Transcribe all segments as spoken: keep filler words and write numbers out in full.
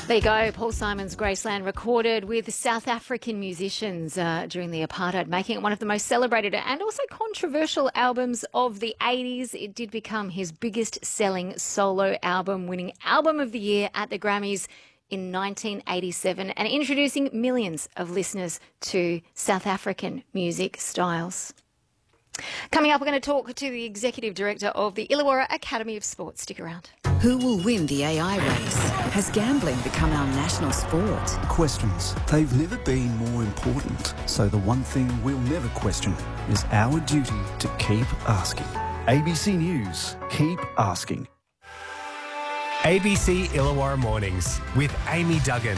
There you go. Paul Simon's Graceland, recorded with South African musicians uh, during the apartheid, making it one of the most celebrated and also controversial albums of the eighties. It did become his biggest selling solo album, winning Album of the Year at the Grammys in nineteen eighty-seven and introducing millions of listeners to South African music styles. Coming up, we're going to talk to the Executive Director of the Illawarra Academy of Sport. Stick around. Who will win the A I race? Has gambling become our national sport? Questions. They've never been more important. So the one thing we'll never question is our duty to keep asking. A B C News. Keep asking. A B C Illawarra Mornings with Amy Duggan.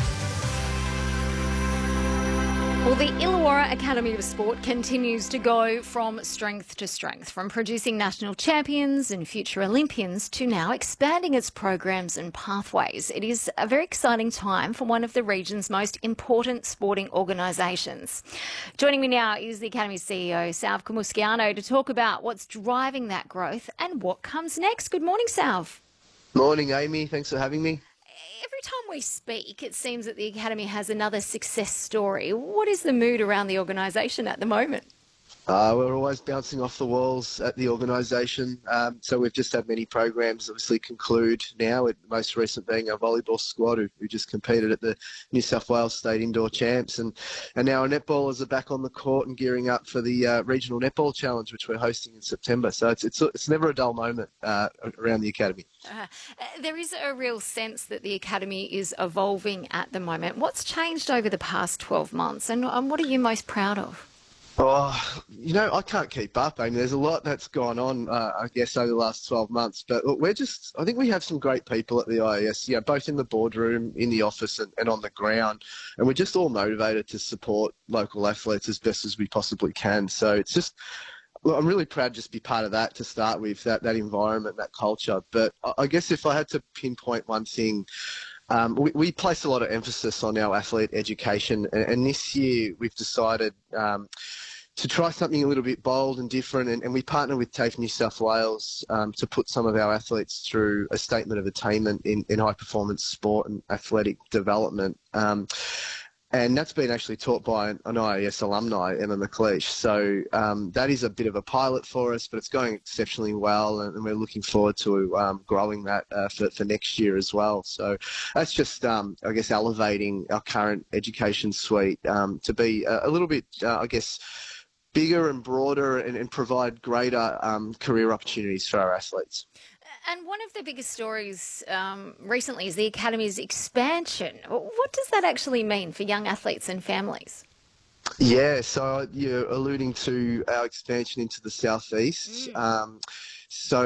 Well, the Illawarra Academy of Sport continues to go from strength to strength, from producing national champions and future Olympians to now expanding its programs and pathways. It is a very exciting time for one of the region's most important sporting organisations. Joining me now is the Academy's C E O, Salve Comusciano, to talk about what's driving that growth and what comes next. Good morning, Salve. Morning, Amy. Thanks for having me. Every time we speak, it seems that the Academy has another success story. What is the mood around the organisation at the moment? Uh, we're always bouncing off the walls at the organisation. Um, so we've just had many programs obviously conclude now, with the most recent being our volleyball squad, who, who just competed at the New South Wales State Indoor Champs. And, and now our netballers are back on the court and gearing up for the uh, Regional Netball Challenge, which we're hosting in September. So it's it's, it's never a dull moment uh, around the Academy. Uh, there is a real sense that the Academy is evolving at the moment. What's changed over the past twelve months and, and what are you most proud of? Oh, you know, I can't keep up. I mean, there's a lot that's gone on, uh, I guess, over the last twelve months. But look, we're just, I think we have some great people at the I A S, you know, both in the boardroom, in the office and, and on the ground. And we're just all motivated to support local athletes as best as we possibly can. So it's just, look, I'm really proud to just be part of that to start with, that, that environment, that culture. But I guess if I had to pinpoint one thing, Um, we, we place a lot of emphasis on our athlete education, and, and this year we've decided um, to try something a little bit bold and different, and, and we partner with TAFE New South Wales um, to put some of our athletes through a statement of attainment in, in high performance sport and athletic development. Um, And that's been actually taught by an I A S alumni, Emma McLeish. So um, that is a bit of a pilot for us, but it's going exceptionally well, and, and we're looking forward to um, growing that uh, for, for next year as well. So that's just, um, I guess, elevating our current education suite um, to be a, a little bit, uh, I guess, bigger and broader and, and provide greater um, career opportunities for our athletes. And one of the biggest stories um, recently is the Academy's expansion. What does that actually mean for young athletes and families? Yeah, so you're alluding to our expansion into the southeast. Mm. Um, so